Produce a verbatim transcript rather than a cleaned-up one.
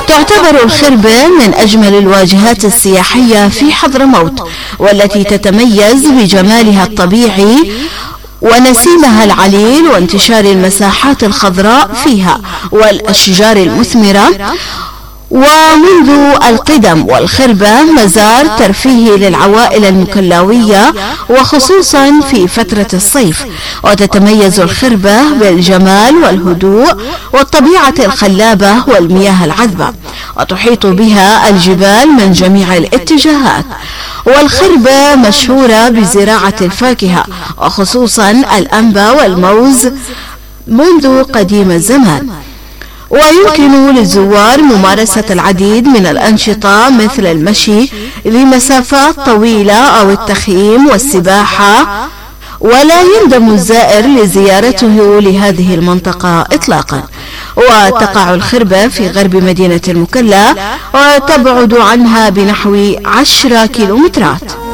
وتعتبر الخربة من أجمل الواجهات السياحية في حضرموت، والتي تتميز بجمالها الطبيعي ونسيمها العليل وانتشار المساحات الخضراء فيها والأشجار المثمرة. ومنذ القدم والخربة مزار ترفيهي للعوائل المكلاوية وخصوصا في فترة الصيف، وتتميز الخربة بالجمال والهدوء والطبيعة الخلابة والمياه العذبة، وتحيط بها الجبال من جميع الاتجاهات. والخربة مشهورة بزراعة الفاكهة وخصوصا الأنبا والموز منذ قديم الزمان، ويمكن للزوار ممارسة العديد من الأنشطة مثل المشي لمسافات طويلة أو التخييم والسباحة، ولا يندم الزائر لزيارته لهذه المنطقة إطلاقا. وتقع الخربة في غرب مدينة المكلا وتبعد عنها بنحو عشرة كيلومترات.